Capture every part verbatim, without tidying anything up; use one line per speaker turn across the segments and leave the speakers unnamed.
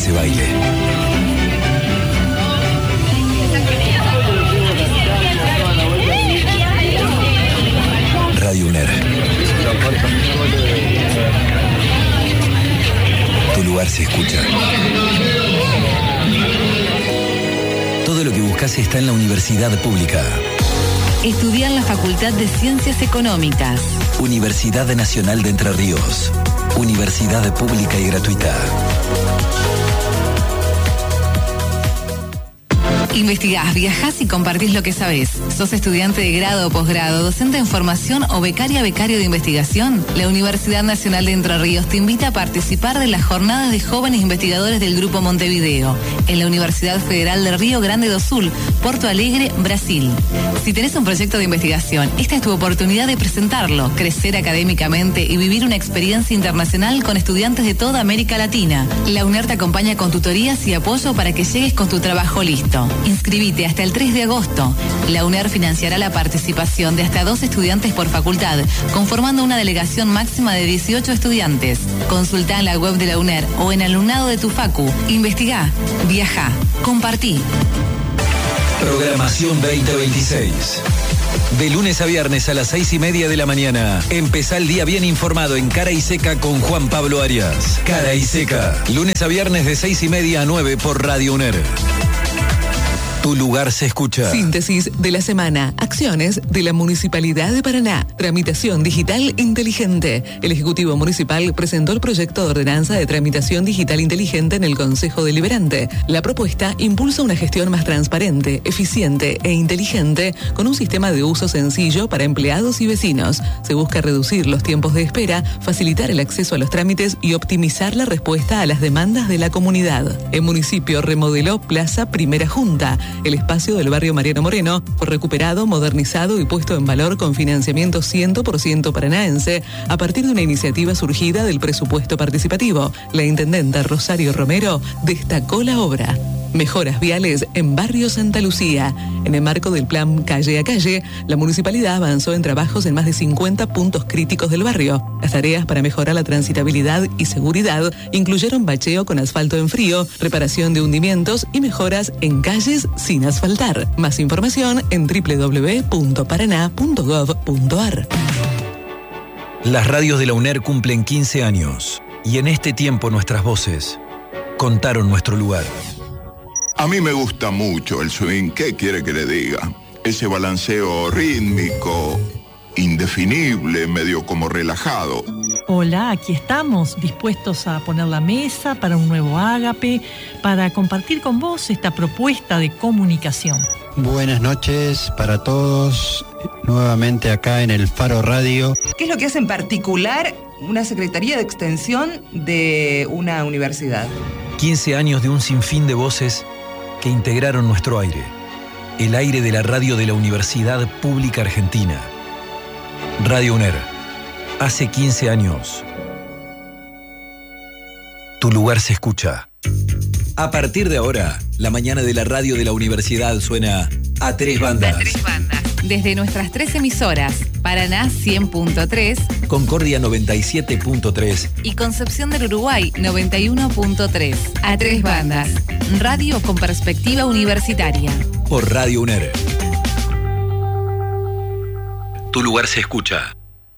ese baile. Radio UNER. Tu lugar se escucha. Todo lo que buscas está en la universidad pública.
Estudia en la Facultad de Ciencias Económicas.
Universidad Nacional de Entre Ríos. Universidad pública y gratuita.
Investigás, viajás y compartís lo que sabés. ¿Sos estudiante de grado o posgrado, docente en formación o becaria becario de investigación? La Universidad Nacional de Entre Ríos te invita a participar de las jornadas de jóvenes investigadores del Grupo Montevideo en la Universidad Federal de Río Grande do Sul, Porto Alegre, Brasil. Si tenés un proyecto de investigación, esta es tu oportunidad de presentarlo, crecer académicamente y vivir una experiencia internacional con estudiantes de toda América Latina. La UNER te acompaña con tutorías y apoyo para que llegues con tu trabajo listo. Inscribite hasta el tres de agosto. La UNER financiará la participación de hasta dos estudiantes por facultad, conformando una delegación máxima de dieciocho estudiantes. Consultá en la web de la UNER o en alumnado de tu facu. Investigá, viajá, compartí.
Programación veinte veintiséis. De lunes a viernes a las seis y media de la mañana. Empezá el día bien informado en Cara y Seca con Juan Pablo Arias. Cara y Seca. Lunes a viernes de seis y media a nueve por Radio UNER. Tu lugar se escucha.
Síntesis de la semana. Acciones de la Municipalidad de Paraná. Tramitación digital inteligente. El Ejecutivo Municipal presentó el proyecto de ordenanza de tramitación digital inteligente en el Consejo Deliberante. La propuesta impulsa una gestión más transparente, eficiente e inteligente con un sistema de uso sencillo para empleados y vecinos. Se busca reducir los tiempos de espera, facilitar el acceso a los trámites y optimizar la respuesta a las demandas de la comunidad. El municipio remodeló Plaza Primera Junta. El espacio del barrio Mariano Moreno fue recuperado, modernizado y puesto en valor con financiamiento cien por ciento paranaense a partir de una iniciativa surgida del presupuesto participativo. La intendenta Rosario Romero destacó la obra. Mejoras viales en Barrio Santa Lucía. En el marco del plan Calle a Calle, la municipalidad avanzó en trabajos en más de cincuenta puntos críticos del barrio. Las tareas para mejorar la transitabilidad y seguridad incluyeron bacheo con asfalto en frío, reparación de hundimientos y mejoras en calles sin asfaltar. Más información en doble u doble u doble u punto paraná punto gov punto ar.
Las radios de la UNER cumplen quince años y en este tiempo nuestras voces contaron nuestro lugar.
A mí me gusta mucho el swing, ¿qué quiere que le diga? Ese balanceo rítmico, indefinible, medio como relajado.
Hola, aquí estamos, dispuestos a poner la mesa para un nuevo Ágape, para compartir con vos esta propuesta de comunicación.
Buenas noches para todos, nuevamente acá en el Faro Radio.
¿Qué es lo que hace en particular una Secretaría de Extensión de una universidad?
quince años de un sinfín de voces que integraron nuestro aire, el aire de la radio de la Universidad Pública Argentina. Radio UNER, hace quince años. Tu lugar se escucha. A partir de ahora, la mañana de la radio de la universidad suena a tres bandas.
A tres bandas. Desde nuestras tres emisoras, Paraná cien punto tres,
Concordia noventa y siete punto tres
y Concepción del Uruguay noventa y uno punto tres. A tres bandas. Radio con perspectiva universitaria.
Por Radio UNER. Tu lugar se escucha.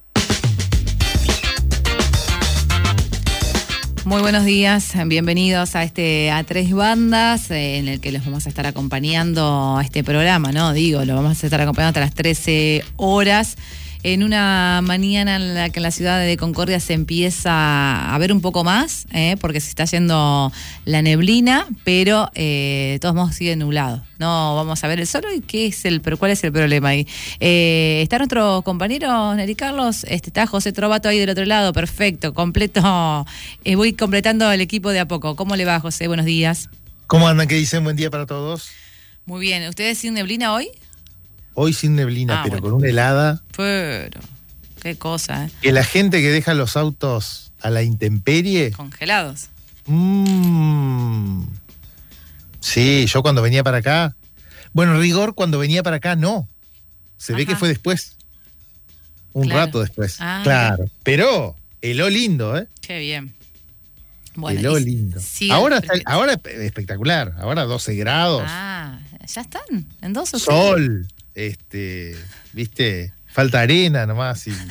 Muy buenos días, bienvenidos a este A Tres Bandas, eh, en el que les vamos a estar acompañando a este programa, ¿no? Digo, lo vamos a estar acompañando hasta las trece horas, en una mañana en la que en la ciudad de Concordia se empieza a ver un poco más, eh, porque se está yendo la neblina, pero eh, de todos modos sigue nublado. No vamos a ver el sol y qué es el, pero cuál es el problema ahí. Eh, ¿Está nuestro compañero Neri Carlos? Este, está José Trovato ahí del otro lado, perfecto, completo. Eh, voy completando el equipo de a poco. ¿Cómo le va, José? Buenos días.
¿Cómo andan? ¿Qué dicen? Buen día para todos.
Muy bien. ¿Ustedes sin neblina hoy?
Hoy sin neblina, ah, pero bueno, con una helada.
Pero, qué cosa, ¿eh?
Que la gente que deja los autos a la intemperie.
Congelados.
Mmm. Sí, yo cuando venía para acá. Bueno, rigor, cuando venía para acá, no. Se Ajá. ve que fue después. Un claro. rato después. Ah, claro. Pero heló lindo, ¿eh?
Qué bien. Bueno,
Heló
y-
lindo.
sí,
ahora,
al
está,
frente.
ahora es espectacular. Ahora doce grados.
Ah, ya están, en dos o seis.
Sol. Este, viste, falta arena nomás. Y,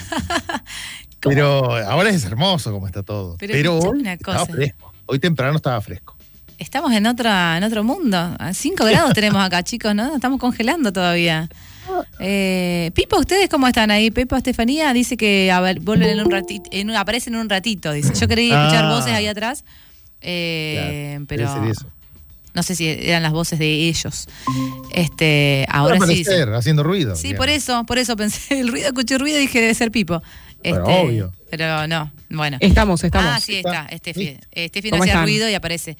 pero ahora es hermoso como está todo.
Pero
Pero,
escuchame
hoy
una
estaba
cosa.
fresco. Hoy temprano estaba fresco.
Estamos en otra, en otro mundo. A cinco grados tenemos acá, chicos, ¿no? Estamos congelando todavía. Eh, Pipo, ¿ustedes cómo están ahí? Pepa Estefanía dice que a ver, vuelven en un ratito, en un- aparecen en un ratito, dice. Yo quería escuchar
Ah.
voces ahí atrás, eh,
Claro,
pero
debe ser eso.
no sé si eran las voces de ellos. Este, ahora
Puede
sí.
aparecer, haciendo ruido.
Sí,
digamos.
por eso, por eso pensé, el ruido, escuché ruido y dije debe ser Pipo.
Pero
Este,
obvio.
Pero no, bueno.
Estamos, estamos.
Ah, sí, está, Estefi. Estefi no
¿Cómo
hacía
están?
ruido y aparece.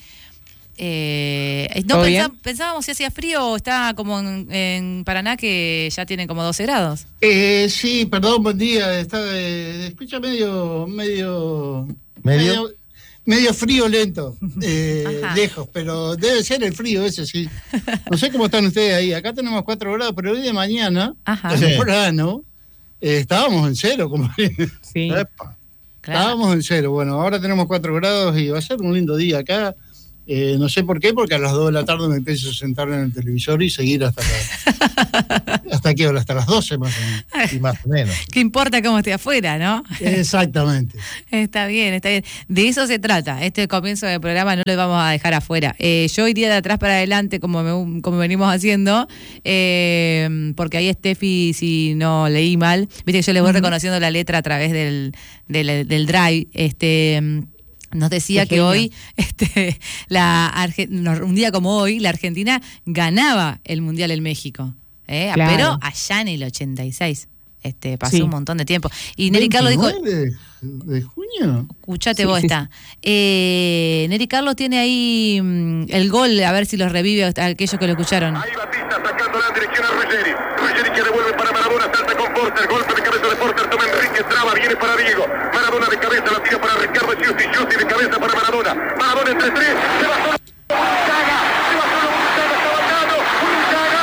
Eh, no
¿Todo
pensa-
bien?
pensábamos si hacía frío o está como en, en Paraná que ya tienen como doce grados.
Eh, sí, perdón, buen día. Está, eh, escucha medio, medio,
¿Medio?
medio frío lento, eh,
Ajá.
lejos, pero debe ser el frío ese, sí. No sé cómo están ustedes ahí. Acá tenemos cuatro grados, pero hoy de mañana,
Ajá.
Sí.
temprano, eh, estábamos en cero, como
Sí.
Epa.
Claro.
estábamos en cero. Bueno, ahora tenemos cuatro grados y va a ser un lindo día acá. Eh, no sé por qué, porque a las dos de la tarde me empiezo a sentar en el televisor y seguir hasta la, ¿hasta qué hora? Hasta las doce más o menos.
Y más o menos.
¿Qué importa cómo esté afuera, no?
Exactamente.
Está bien, está bien. De eso se trata. Este comienzo del programa no lo vamos a dejar afuera. Eh, yo iría de atrás para adelante, como, me- como venimos haciendo, eh, porque ahí Steffi, si no leí mal, viste que yo le voy reconociendo la letra a través del, del, del drive. Este. Nos decía
Qué
que
genia.
hoy, este, la Arge- no, un día como hoy, la Argentina ganaba el Mundial en México. ¿eh?
Claro.
Pero allá en el ochenta y seis. Este, pasó
Sí.
un montón de tiempo. Y Neri Carlos dijo,
¿veintinueve de, de junio?
escuchate
Sí,
vos
sí,
esta. Eh, Neri Carlos tiene ahí mm, el gol, a ver si los revive a aquellos que lo escucharon.
Ahí Batista sacándola en dirección a Ruggeri. Ruggeri que devuelve para Maradona, salta con Porter, golpe de cabeza de Porter, toma Enrique, traba, viene para Diego. Maradona de cabeza, la tira para Ricardo Giusti, Giusti de cabeza para Maradona. Maradona entre tres, se va solo. Chaga, se va solo, Chaga está bajando, Chaga.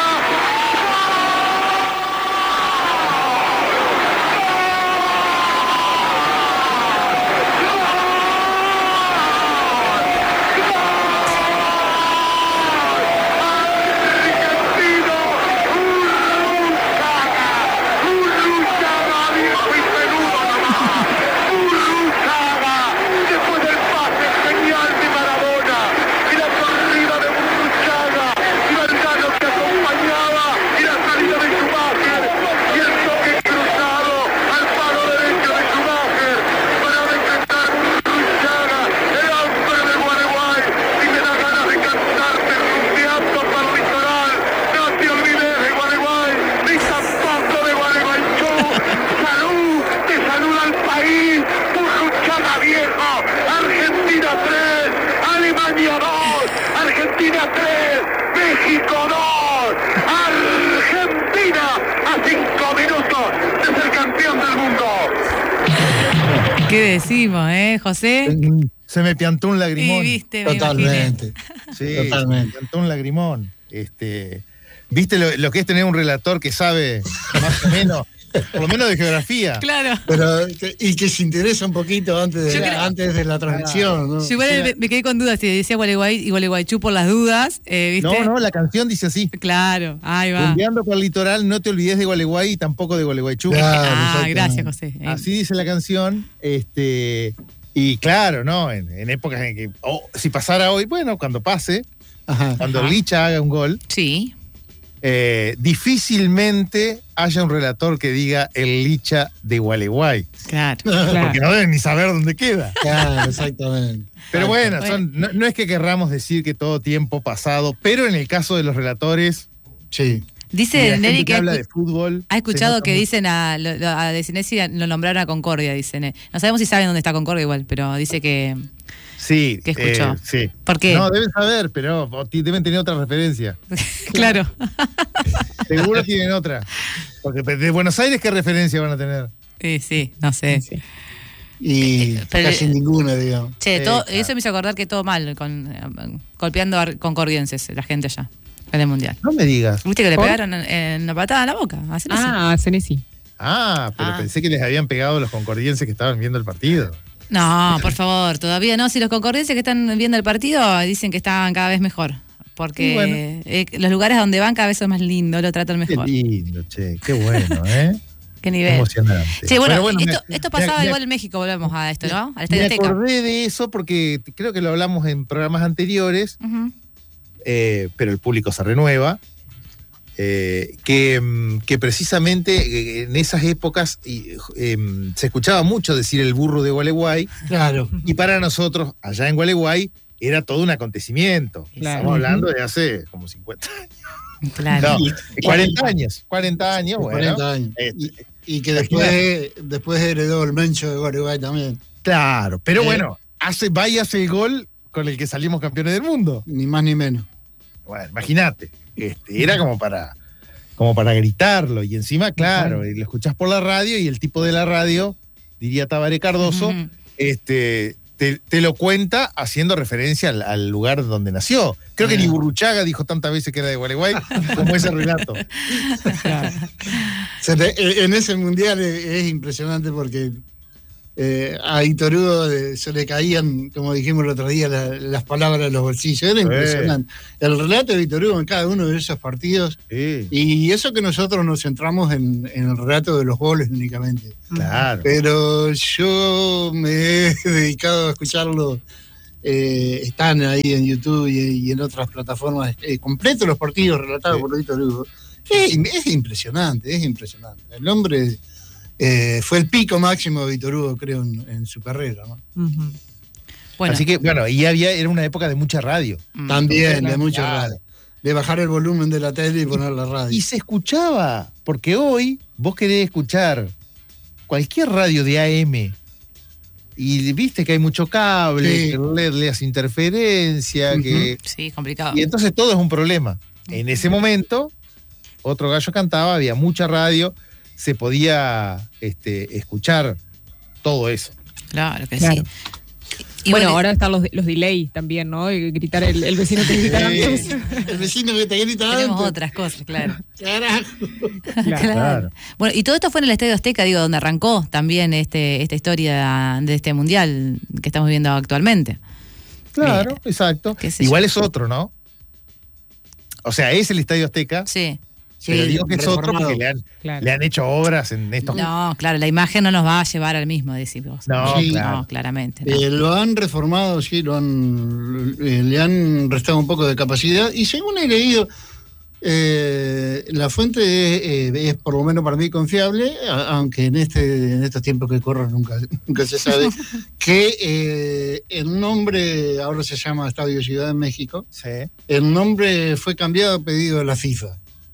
Después del pase genial de Maradona y la corrida de Burruchaga y Valdano que acompañaba y la salida de Schumacher y el toque cruzado al palo derecho de Schumacher para decretar Burruchaga, el hombre de Gualeguay, y me da ganas de cantarte rumbeando para el litoral. No te olvides de Gualeguay, ni tampoco de Gualeguaychú. Salud, te saluda el país. Burruchaga viejo, Argentina tres, Alemania dos, Argentina tres, México dos, Argentina a cinco minutos de ser campeón del mundo.
¿Qué decimos, eh, José?
Se me piantó un
Y
lagrimón.
viste, me imaginé.
Totalmente.
Sí,
Totalmente.
se me piantó un lagrimón. Este, ¿viste lo, lo que es tener un relator que sabe más o menos, por lo menos de geografía?
Claro.
Pero, que- y que se interesa un poquito antes de,
Yo
la,
creo-
antes de la transmisión, ¿no?
Yo igual me, me quedé con dudas si decía Gualeguay y Gualeguaychú por las dudas, eh, ¿viste?
No, no, la canción dice así.
Claro, ahí va.
Rumbeando por el litoral, no te olvides de Gualeguay y tampoco de Gualeguaychú.
Claro,
Ah,
exactamente.
gracias, José. Eh,
Así dice la canción. Este, y claro, ¿no? En, en épocas en que, oh, si pasara hoy, bueno, cuando pase,
Ajá.
cuando
Ajá.
Licha haga un gol,
Sí.
eh, difícilmente haya un relator que diga el Licha de Gualeguay.
Claro.
Claro.
Porque no deben ni saber dónde queda.
Claro, exactamente.
Pero bueno,
Bueno.
son- no, no es que querramos decir que todo tiempo pasado, pero en el caso de los relatores,
Sí.
y
Dice
la gente
Neri
que
que ha
habla
escu-
de fútbol.
ha escuchado
se nota
que
mucho.
dicen a, lo- lo- a De Cinesi lo nombraron a Concordia, dicen. eh. No sabemos si saben dónde está Concordia igual, pero dice que...
Sí,
que escuchó.
eh, sí.
¿Por qué?
No, deben saber, pero o ti- deben tener otra referencia.
claro.
Seguro tienen otra. Porque de Buenos Aires, ¿qué referencia van a tener?
Sí, sí, no sé.
Sí.
Y
Eh, pero-
casi ninguna, digamos.
Che,
Sí,
todo-
claro.
eso me hizo acordar que todo mal, con, eh, golpeando a concordienses, la gente allá, en el Mundial.
No me digas.
¿Viste que le
¿Por?
pegaron en, en una patada en la boca? Así
Ah, Senesi.
Ah, pero
Ah.
pensé que les habían pegado los concordienses que estaban viendo el partido.
No, por favor, todavía no. Si los concordenses que están viendo el partido dicen que están cada vez mejor. Porque
bueno.
eh, los lugares donde van cada vez son más lindos, lo tratan mejor.
Qué lindo, che, qué bueno, ¿eh?
Qué nivel.
Emocionante.
Che, bueno,
Pero bueno,
esto,
me-
esto
me-
pasaba
me-
igual en México, volvemos a esto, ¿no? Al Estadio
Me
Azteca.
acordé de eso porque creo que lo hablamos en programas anteriores,
Ujú.
eh, pero el público se renueva. eh, que, mm, que precisamente eh, en esas épocas y, eh, se escuchaba mucho decir el burro de Gualeguay,
Claro.
y para nosotros, allá en Gualeguay, era todo un acontecimiento.
Claro.
Estamos hablando de hace como cincuenta años.
Claro.
No,
Y-
cuarenta años. cuarenta años, bueno.
cuarenta años.
este,
Y, y que después, después heredó el Mencho de Gualeguay también.
Claro, pero
Eh.
bueno, hace, va y hace el gol con el que salimos campeones del mundo.
Ni más ni menos.
Bueno, imagínate, este, era como para, como para gritarlo. Y encima, claro, y lo escuchás por la radio y el tipo de la radio, diría Tabaré Cardoso,
Ujú.
este, te, te lo cuenta haciendo referencia al, al lugar donde nació. Creo que ni Burruchaga dijo tantas veces que era de Gualeguay como ese relato.
Se le- eh, en ese mundial es, es impresionante porque eh, a Itorugo eh, se le caían, como dijimos el otro día, la- las palabras de los bolsillos. Era impresionante. El relato de Itorugo en cada uno de esos partidos.
Sí,
Y eso que nosotros nos centramos en, en el relato de los goles únicamente.
claro.
Pero yo me he dedicado a escucharlo. eh, están ahí en YouTube y, y en otras plataformas eh, completos los partidos relatados
Sí.
por Víctor Hugo. Es, es impresionante, es impresionante. El hombre eh, fue el pico máximo de Víctor Hugo, creo, en, en su carrera, ¿no?
Ujú.
Bueno,
Así que, bueno, y había, era una época de mucha radio.
mm,
También, de
Claro.
mucho radio. De bajar el volumen de la tele y poner la radio.
Y se escuchaba, porque hoy vos querés escuchar cualquier radio de A M y viste que hay mucho cable,
Sí.
que el L E D le hace interferencia,
Ujú.
que,
sí, complicado.
y entonces todo es un problema. En ese momento, otro gallo cantaba, había mucha radio, se podía este, escuchar todo eso.
Claro que
Claro.
sí. Y
bueno, ahora están los, los delay también, ¿no? Y gritar el, el vecino te grita antes.
El vecino que te grita
tenemos
antes.
otras cosas, claro.
Carajo.
Claro.
Claro. Bueno, y todo esto fue en el Estadio Azteca, digo, donde arrancó también este, esta historia de este mundial que estamos viendo actualmente.
Claro,
Bien.
exacto.
Qué sé
Igual
yo.
es otro, ¿no? O sea, es el Estadio Azteca,
Sí.
pero
Sí,
digo que es otro
reformado.
porque le han,
Claro.
le han hecho obras en estos...
No, claro, la imagen no nos va a llevar al mismo, decimos.
No,
Sí.
claro.
No, claramente. no.
Eh, lo han reformado, sí, lo han, eh, le han restado un poco de capacidad. Y según he leído, eh, la fuente eh, es por lo menos para mí confiable, a- aunque en este en estos tiempos que corren nunca, nunca se sabe, que eh, el nombre, ahora se llama Estadio Ciudad de México,
Sí.
el nombre fue cambiado a pedido de la FIFA.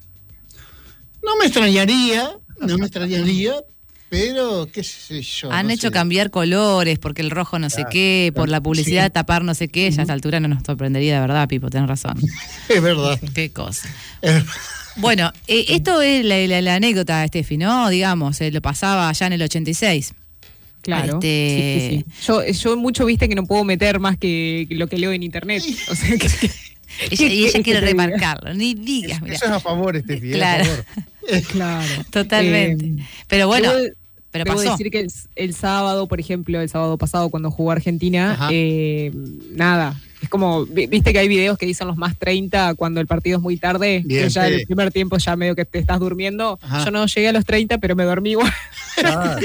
No me extrañaría, no me extrañaría, pero qué sé yo.
Han
no
hecho
sé.
cambiar colores, porque el rojo no sé
Claro.
qué, por la publicidad
Sí.
tapar no sé qué, ya a esta altura no nos sorprendería de verdad, Pipo, tenés razón.
Es verdad.
Qué cosa.
Eh,
Bueno, eh, esto es la, la- la anécdota, Steffi, ¿no? Digamos, eh, lo pasaba allá en el ochenta y seis.
Claro.
Este-
Sí, sí, sí. Yo, yo mucho viste que no puedo meter más que lo que leo en internet. O sea, que, que-
Ella,
¿Qué
y ella
quieres que
quiere
te diga?
remarcarlo, ni digas, mira.
Eso es a favor, Estefi, es a
Claro.
favor.
claro.
Totalmente.
Eh,
Pero bueno,
debo-
pero
Debo
pasó.
decir que el, el sábado, por ejemplo, el sábado pasado cuando jugó Argentina,
Ajá.
eh, nada, es como, vi- viste que hay videos que dicen los más treinta cuando el partido es muy tarde,
Bien,
que ya
sí.
el primer tiempo ya medio que te estás durmiendo.
Ajá.
Yo no llegué a los treinta, pero me dormí igual.
Ah,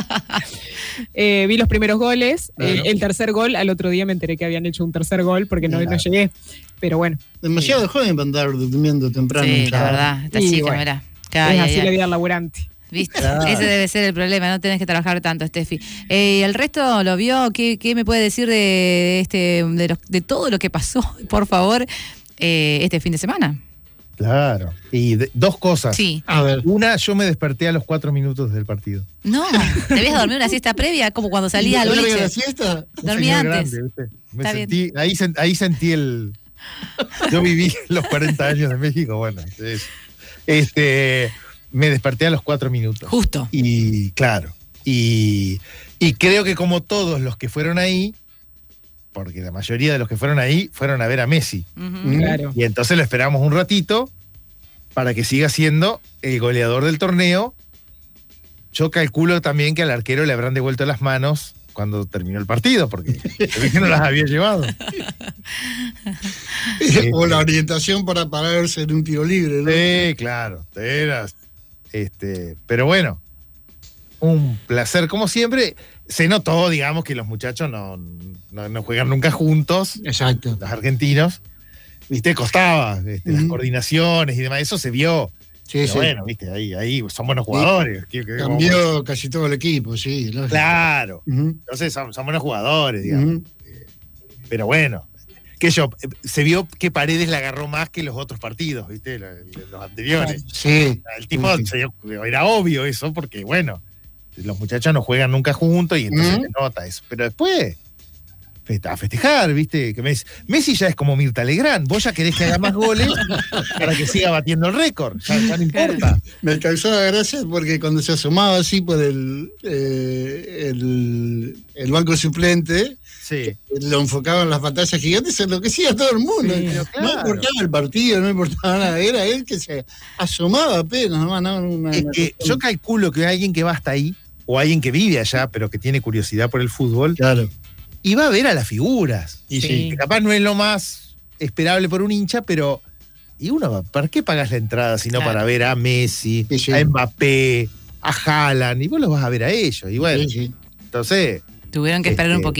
Eh, vi los primeros goles,
Claro.
el, el tercer gol, al otro día me enteré que habían hecho un tercer gol porque no,
Claro.
no llegué. Pero bueno,
Demasiado joven para andar durmiendo temprano.
Sí,
un
la
sábado.
verdad, esta
Y
chica,
bueno,
mirá.
es
Ay,
así
ay,
la
ay.
vida laburante.
¿Viste?
Claro.
Ese debe ser el problema, no tenés que trabajar tanto, Steffi. Eh, ¿El resto lo vio? ¿Qué, qué me puede decir de este de, los- de todo lo que pasó, por favor, eh, este fin de semana?
claro. Y de- dos cosas.
Sí.
A ver.
Una, yo me desperté a los cuatro minutos del partido.
No, ¿te habías dormido una siesta previa? Como cuando salías al
¿No larga
boliche.
la siesta?
Un
Dormí
señor
antes.
grande, ¿viste? Me
Está
sentí, ahí, sen- ahí sentí el. Yo viví los cuarenta años de México, bueno. entonces, este, me desperté a los cuatro minutos.
Justo.
Y claro. Y, y creo que como todos los que fueron ahí, porque la mayoría de los que fueron ahí fueron a ver a Messi.
Ujú.
Claro.
Y entonces lo esperamos un ratito para que siga siendo el goleador del torneo. Yo calculo también que al arquero le habrán devuelto las manos cuando terminó el partido, porque no las había llevado.
O la orientación para pararse en un tiro libre, ¿no?
Sí, claro. Eras, este, pero bueno, un placer como siempre. Se notó, digamos, que los muchachos no, no, no juegan nunca juntos.
Exacto.
Los argentinos. Viste, costaba, este,
Mm.
las coordinaciones y demás, eso se vio.
Sí,
Pero
sí.
bueno, viste, ahí, ahí son buenos jugadores.
Sí,
¿Qué- qué-
cambió
cómo-
casi todo el equipo, sí. lógico.
Claro.
Ujú.
Entonces son, son buenos jugadores, digamos.
Ujú.
Pero bueno, que yo, eh, se vio que Paredes la agarró más que los otros partidos, ¿viste? Los, los anteriores.
Sí.
El tipo, se dio- era obvio eso, porque bueno, los muchachos no juegan nunca juntos y entonces
Ujú.
se nota eso. Pero después, fe- a festejar, ¿viste? Que Messi, Messi ya es como Mirta Legrand. Vos ya querés que haga más goles para que siga batiendo el récord. Ya, ya no importa.
Me causó la gracia porque cuando se asomaba así por el, eh, el, el banco suplente,
Sí.
lo enfocaban en las pantallas gigantes, se enloquecía todo el mundo.
Sí,
no
claro.
importaba el partido, no importaba nada. Era él que se asomaba apenas. No, no, una-
Es
una
que
cuestión-
yo calculo que alguien que va hasta ahí, o alguien que vive allá, pero que tiene curiosidad por el fútbol,
Claro.
y va a ver a las figuras.
Y
Sí.
sí.
Que capaz no es lo más esperable por un hincha, pero. Y uno, va, ¿para qué pagas la entrada si no
Claro.
para ver a Messi,
Sí, sí.
a Mbappé, a Haaland? Y vos los vas a ver a ellos. Y bueno,
Sí, sí.
entonces.
Tuvieron que esperar un
Este,
poquito.